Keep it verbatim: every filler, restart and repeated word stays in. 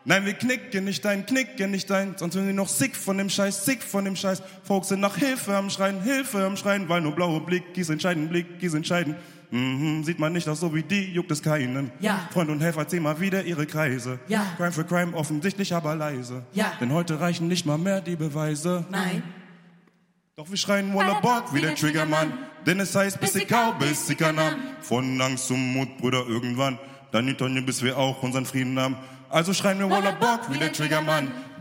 Nein, wir knicken nicht ein, knicken nicht ein, sonst sind wir noch sick von dem Scheiß, sick von dem Scheiß. Folks sind nach Hilfe am Schreien, Hilfe am Schreien, weil nur blaue Blickies entscheiden, Blickies entscheiden. Mhm, sieht man nicht auch so wie die, juckt es keinen. Ja. Freund und Helfer ziehen mal wieder ihre Kreise. Ja. Crime for Crime, offensichtlich aber leise. Ja. Denn heute reichen nicht mal mehr die Beweise. Nein. Doch wir schreien Walla Bock wie der Triggermann. Denn es heißt, bis ich kau, bis ich kann. Von Angst zum Mut, Bruder, irgendwann. Dann die Tonne, bis wir auch unseren Frieden haben. Also schreien wir Walla Bock wie der Triggermann.